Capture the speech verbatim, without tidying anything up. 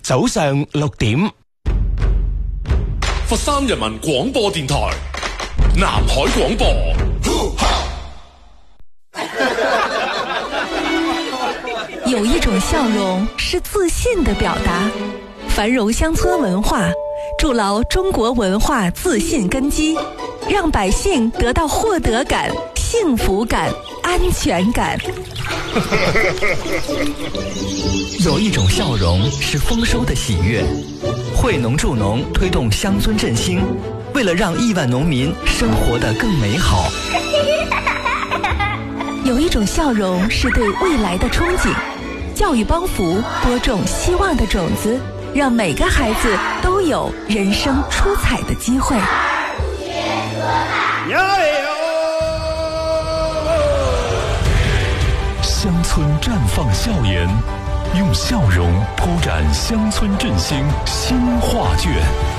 早上六點。 佛山人民廣播電台南海廣播。 有一種笑容是自信的表達，繁榮鄉村文化築牢中國文化自信根基，讓百姓得到獲得感、幸福感、安全感。 有一種笑容是豐收的喜悅，惠農助農推動鄉村振興，為了讓億萬農民生活得更美好。 有一種笑容是對未來的憧憬，教育幫扶播種希望的種子，讓每個孩子都有人生出彩的機會。 鄉村綻放笑顏，用笑容鋪展鄉村振興新畫卷。